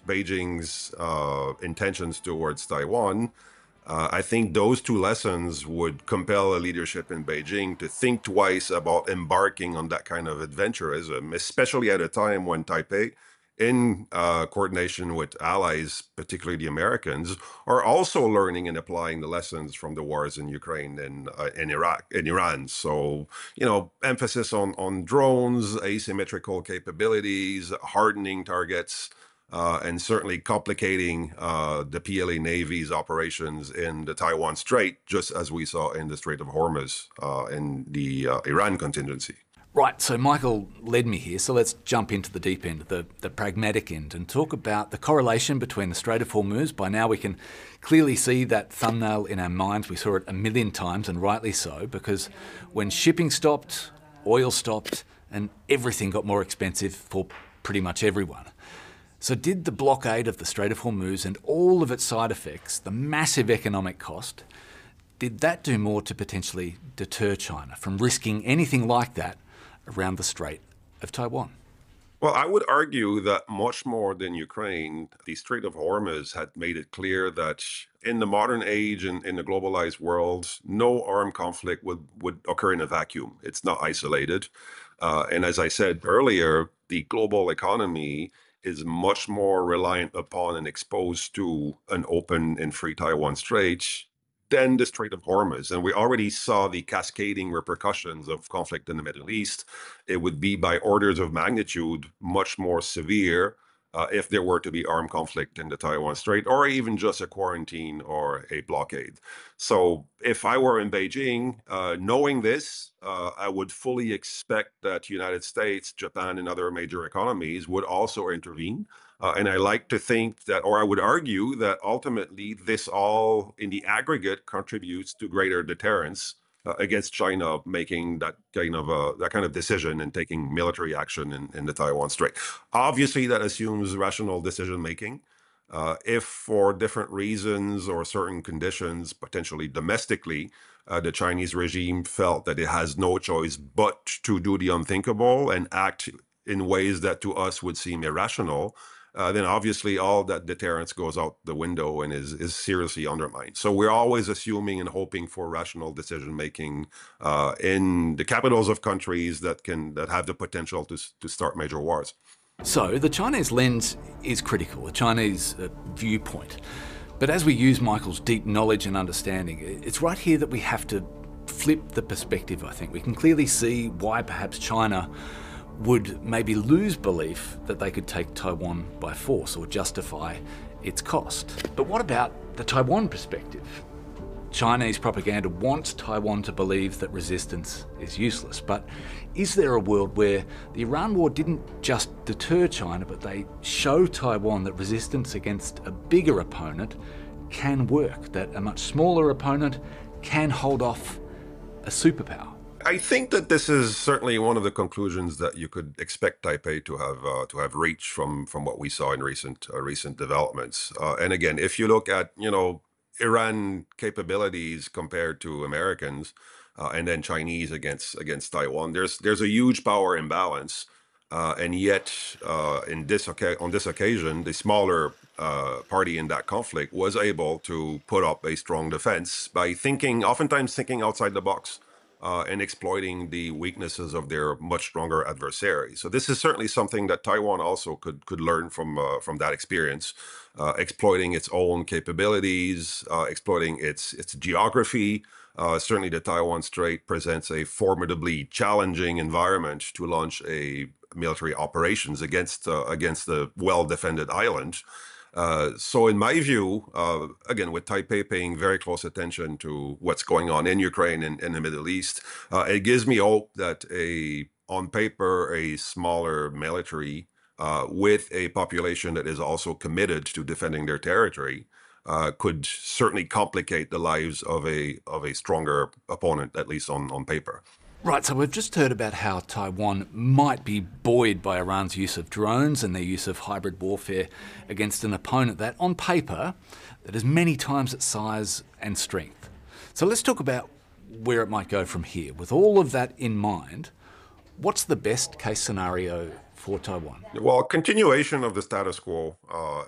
Beijing's intentions towards Taiwan, I think those two lessons would compel a leadership in Beijing to think twice about embarking on that kind of adventurism, especially at a time when Taipei, in coordination with allies, particularly the Americans, are also learning and applying the lessons from the wars in Ukraine and in Iraq, in Iran. So, emphasis on drones, asymmetrical capabilities, hardening targets, and certainly complicating the PLA Navy's operations in the Taiwan Strait, just as we saw in the Strait of Hormuz in the Iran contingency. Right, so Michael led me here, so let's jump into the deep end, the pragmatic end, and talk about the correlation between the Strait of Hormuz. By now we can clearly see that thumbnail in our minds. We saw it a million times, and rightly so, because when shipping stopped, oil stopped, and everything got more expensive for pretty much everyone. So did the blockade of the Strait of Hormuz and all of its side effects, the massive economic cost, did that do more to potentially deter China from risking anything like that around the Strait of Taiwan? Well, I would argue that much more than Ukraine, the Strait of Hormuz had made it clear that in the modern age and in the globalized world, no armed conflict would occur in a vacuum. It's not isolated. And as I said earlier, the global economy is much more reliant upon and exposed to an open and free Taiwan Strait than the Strait of Hormuz. And we already saw the cascading repercussions of conflict in the Middle East. It would be by orders of magnitude much more severe if there were to be armed conflict in the Taiwan Strait, or even just a quarantine or a blockade. So if I were in Beijing, knowing this, I would fully expect that United States, Japan, and other major economies would also intervene. And I like to think that, or I would argue that ultimately this all in the aggregate contributes to greater deterrence against China making that kind of decision and taking military action in the Taiwan Strait. Obviously, that assumes rational decision making. If for different reasons or certain conditions, potentially domestically, the Chinese regime felt that it has no choice but to do the unthinkable and act in ways that to us would seem irrational, then obviously all that deterrence goes out the window and is seriously undermined. So we're always assuming and hoping for rational decision making in the capitals of countries that have the potential to start major wars. So the Chinese lens is critical, the Chinese viewpoint. But as we use Michael's deep knowledge and understanding, it's right here that we have to flip the perspective, I think. We can clearly see why perhaps China would maybe lose belief that they could take Taiwan by force or justify its cost. But what about the Taiwan perspective? Chinese propaganda wants Taiwan to believe that resistance is useless. But is there a world where the Iran war didn't just deter China, but they show Taiwan that resistance against a bigger opponent can work, that a much smaller opponent can hold off a superpower? I think that this is certainly one of the conclusions that you could expect Taipei to have reached from what we saw in recent developments. And again, if you look at Iran capabilities compared to Americans, and then Chinese against Taiwan, there's a huge power imbalance, and yet on this occasion, the smaller party in that conflict was able to put up a strong defense by oftentimes thinking outside the box. And exploiting the weaknesses of their much stronger adversary. So this is certainly something that Taiwan also could learn from that experience, exploiting its own capabilities, exploiting its geography. Certainly, the Taiwan Strait presents a formidably challenging environment to launch a military operations against a well-defended island. So in my view, again, with Taipei paying very close attention to what's going on in Ukraine and in the Middle East, it gives me hope that on paper, a smaller military with a population that is also committed to defending their territory could certainly complicate the lives of a stronger opponent, at least on paper. Right, so we've just heard about how Taiwan might be buoyed by Iran's use of drones and their use of hybrid warfare against an opponent that, on paper, that is many times its size and strength. So let's talk about where it might go from here. With all of that in mind, what's the best case scenario for Taiwan? Well, continuation of the status quo